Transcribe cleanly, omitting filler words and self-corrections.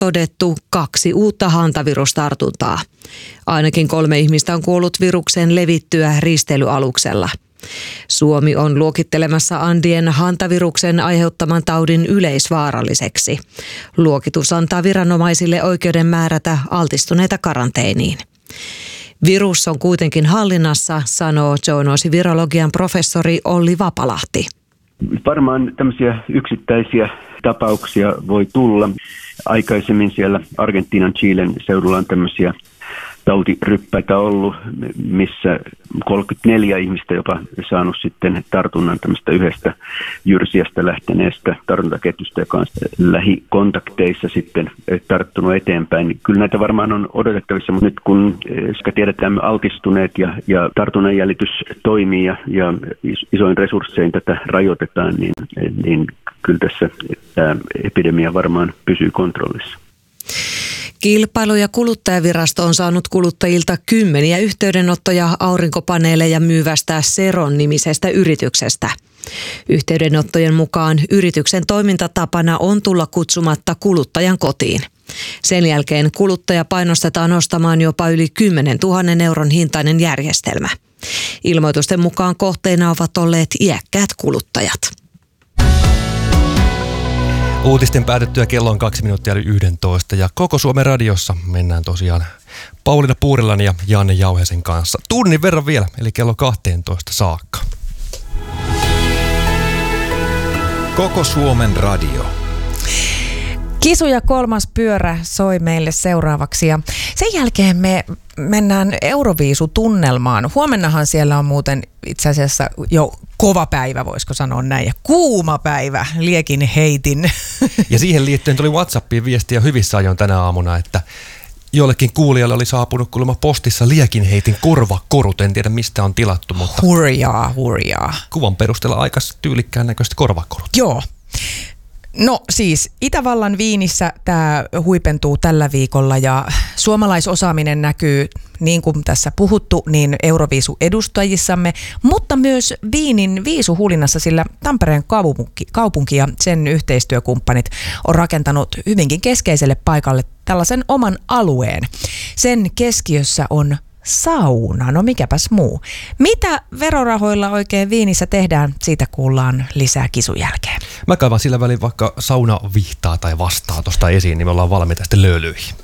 todettu 2 uutta hantavirustartuntaa. Ainakin 3 ihmistä on kuollut viruksen levittyä risteilyaluksella. Suomi on luokittelemassa Andien hantaviruksen aiheuttaman taudin yleisvaaralliseksi. Luokitus antaa viranomaisille oikeuden määrätä altistuneita karanteeniin. Virus on kuitenkin hallinnassa, sanoo zoonoosivirologian professori Olli Vapalahti. Varmaan tämmöisiä yksittäisiä tapauksia voi tulla. Aikaisemmin siellä Argentiinan, Chilen seudulla on tämmöisiä tautiryppäitä ollut, missä 34 ihmistä jopa saanut sitten tartunnan tämmöistä yhdestä jyrsiästä lähteneestä tartuntaketjusta, joka on lähikontakteissa sitten tarttunut eteenpäin. Kyllä näitä varmaan on odotettavissa, mutta nyt kun tiedetään altistuneet ja tartunnan jäljitys toimii ja isoin resurssein tätä rajoitetaan, niin kyllä tässä tämä epidemia varmaan pysyy kontrollissa. Kilpailu- ja kuluttajavirasto on saanut kuluttajilta 10 yhteydenottoja aurinkopaneeleja myyvästä Seron-nimisestä yrityksestä. Yhteydenottojen mukaan yrityksen toimintatapana on tulla kutsumatta kuluttajan kotiin. Sen jälkeen kuluttaja painostetaan ostamaan jopa yli 10 000 euron hintainen järjestelmä. Ilmoitusten mukaan kohteina ovat olleet iäkkäät kuluttajat. Uutisten päätettyä kello on 2 minuuttia yli 11 ja koko Suomen radiossa mennään tosiaan Pauliina Puurilan ja Janne Jauhesen kanssa. Tunnin verran vielä, eli kello 12 saakka. Koko Suomen radio. Kisu ja kolmas pyörä soi meille seuraavaksi ja sen jälkeen me mennään Euroviisutunnelmaan. Huomennahan siellä on muuten itse asiassa jo kova päivä, voisiko sanoa näin, ja kuuma päivä, liekin heitin. Ja siihen liittyen tuli WhatsAppiin viestiä hyvissä ajoin tänä aamuna, että jollekin kuulijalle oli saapunut kuulemma postissa liekinheitin korvakorut. En tiedä mistä on tilattu, mutta hurjaa. Kuvan perusteella aika tyylikkään näköistä korvakorut. Joo. No siis Itävallan Viinissä tämä huipentuu tällä viikolla ja suomalaisosaaminen näkyy, niin kuin tässä puhuttu, niin Euroviisu-edustajissamme, mutta myös Viinin viisuhulinassa, sillä Tampereen kaupunki ja sen yhteistyökumppanit on rakentanut hyvinkin keskeiselle paikalle tällaisen oman alueen. Sen keskiössä on sauna, no mikäpäs muu. Mitä verorahoilla oikein Viinissä tehdään, siitä kuullaan lisää kisun jälkeen. Mä kaivan sillä välin vaikka saunavihtaa tai vastaa tuosta esiin, niin me ollaan valmiita sitten löylyihin.